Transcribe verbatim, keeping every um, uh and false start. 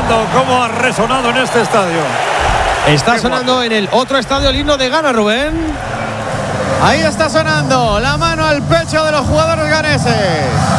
tremendo cómo ha resonado en este estadio. Está sonando en el otro estadio el himno de Ghana, Rubén. Ahí está sonando la mano al pecho de los jugadores ganeses.